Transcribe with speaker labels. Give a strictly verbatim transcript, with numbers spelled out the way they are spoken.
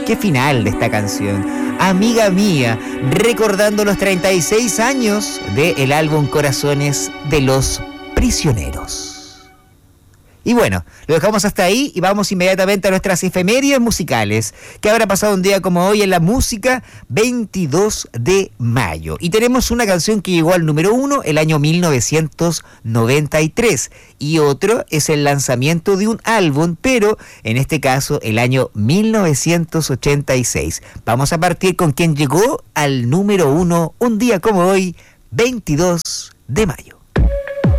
Speaker 1: qué final de esta canción. Amiga mía, recordando los treinta y seis años del álbum Corazones de los Prisioneros. Y bueno, lo dejamos hasta ahí y vamos inmediatamente a nuestras efemérides musicales. ¿Qué habrá pasado un día como hoy en la música? veintidós de mayo. Y tenemos una canción que llegó al número uno el año mil novecientos noventa y tres. Y otro es el lanzamiento de un álbum, pero en este caso el año mil novecientos ochenta y seis. Vamos a partir con quien llegó al número uno un día como hoy, veintidós de mayo.